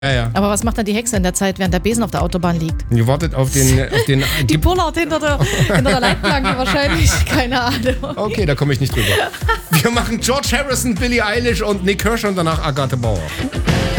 Ja. Aber was macht dann die Hexe in der Zeit, während der Besen auf der Autobahn liegt? Die wartet auf den Die pullert hinter der Leitplanke wahrscheinlich. Keine Ahnung. Okay, da komme ich nicht drüber. Wir machen George Harrison, Billie Eilish und Nick Kershaw und danach Agathe Bauer.